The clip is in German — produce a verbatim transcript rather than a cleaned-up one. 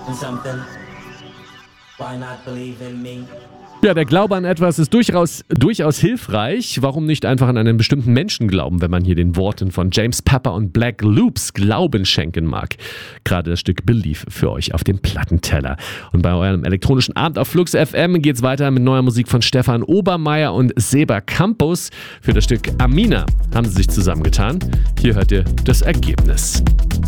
something? Why not believe in me? Ja, der Glaube an etwas ist durchaus, durchaus hilfreich. Warum nicht einfach an einen bestimmten Menschen glauben, wenn man hier den Worten von James Pepper und Black Loops Glauben schenken mag? Gerade das Stück Believe für euch auf dem Plattenteller. Und bei eurem elektronischen Abend auf Flux F M geht's weiter mit neuer Musik von Stefan Obermeier und Seba Campus. Für das Stück Amina haben sie sich zusammengetan. Hier hört ihr das Ergebnis.